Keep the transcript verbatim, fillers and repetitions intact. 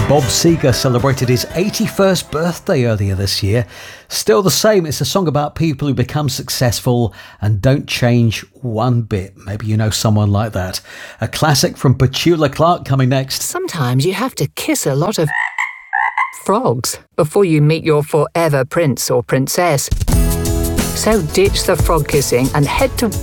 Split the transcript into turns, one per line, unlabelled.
Bob Seger celebrated his eighty-first birthday earlier this year. Still the same, it's a song about people who become successful and don't change one bit. Maybe you know someone like that. A classic from Petula Clark coming next.
Sometimes you have to kiss a lot of frogs before you meet your forever prince or princess. So ditch the frog kissing and head to